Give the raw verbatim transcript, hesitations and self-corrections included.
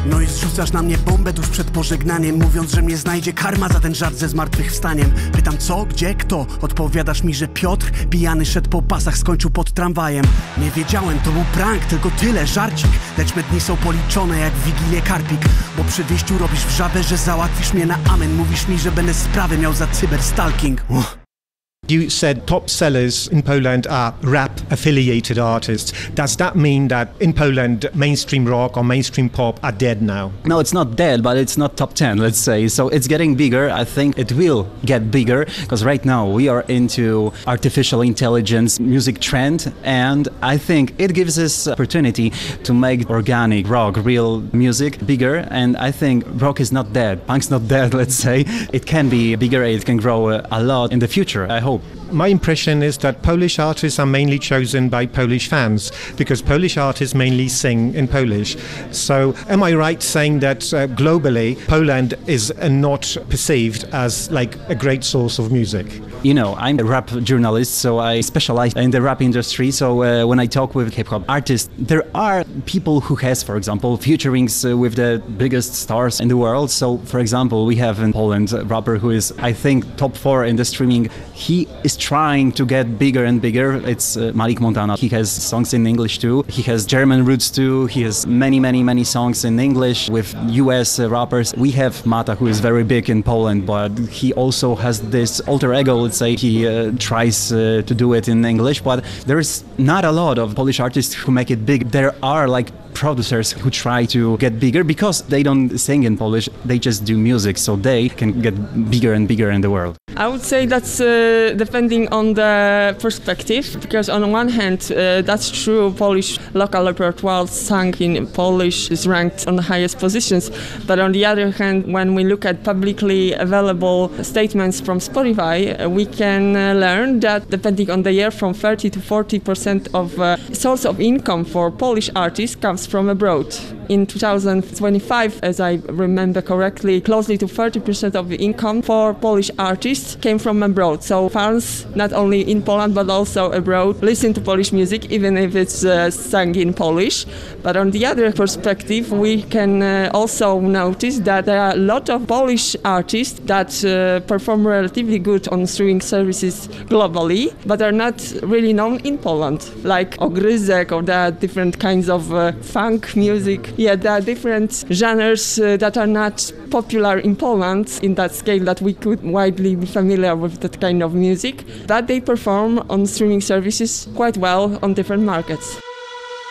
No i zrzucasz na mnie bombę tuż przed pożegnaniem, mówiąc, że mnie znajdzie karma za ten żart ze zmartwychwstaniem. Pytam co, gdzie, kto? Odpowiadasz mi, że Piotr pijany szedł po pasach, skończył pod tramwajem. Nie wiedziałem, to był prank, tylko tyle, żarcik. Lecz me dni są policzone jak w Wigilię Karpik. Bo przy wyjściu robisz wrzawę, że załatwisz mnie na amen. Mówisz mi, że będę sprawy miał za cyberstalking. Uff. You said top sellers in Poland are rap-affiliated artists. Does that mean that in Poland mainstream rock or mainstream pop are dead now? No, it's not dead, but it's not top ten, let's say. So it's getting bigger. I think it will get bigger because right now we are into artificial intelligence music trend, and I think it gives us opportunity to make organic rock, real music bigger. And I think rock is not dead. Punk's not dead, let's say. It can be bigger. It can grow a lot in the future, I hope. My impression is that Polish artists are mainly chosen by Polish fans because Polish artists mainly sing in Polish. So am I right saying that uh, globally Poland is uh, not perceived as like a great source of music? You know, I'm a rap journalist, so I specialize in the rap industry. So uh, when I talk with hip-hop artists, there are people who has, for example, featurings uh, with the biggest stars in the world. So, for example, we have in Poland a rapper who is, I think, top four in the streaming. He is trying to get bigger and bigger. It's uh, Malik Montana. He has songs in English too. He has German roots too. He has many, many, many songs in English with U S uh, rappers. We have Mata, who is very big in Poland, but he also has this alter ego. Let's say he uh, tries uh, to do it in English, but there's not a lot of Polish artists who make it big. There are like producers who try to get bigger because they don't sing in Polish, they just do music, so they can get bigger and bigger in the world. I would say that's uh, depending on the perspective, because on one hand, uh, that's true, Polish local repertoire sung in Polish is ranked on the highest positions, but on the other hand, when we look at publicly available statements from Spotify, uh, we can uh, learn that depending on the year, from thirty to forty percent of uh, source of income for Polish artists comes from abroad. In two thousand twenty-five, as I remember correctly, closely to thirty percent of the income for Polish artists came from abroad. So fans, not only in Poland but also abroad, listen to Polish music, even if it's uh, sung in Polish. But on the other perspective, we can uh, also notice that there are a lot of Polish artists that uh, perform relatively good on streaming services globally, but are not really known in Poland, like Ogryzek, or there are different kinds of uh, funk music. Yeah, there are different genres uh, that are not popular in Poland in that scale that we could widely be familiar with that kind of music, but they perform on streaming services quite well on different markets.